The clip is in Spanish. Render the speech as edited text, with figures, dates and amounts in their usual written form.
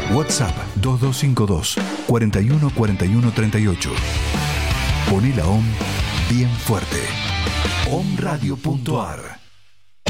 WhatsApp 2252 41 41 38. Poné la OM bien fuerte. omradio.ar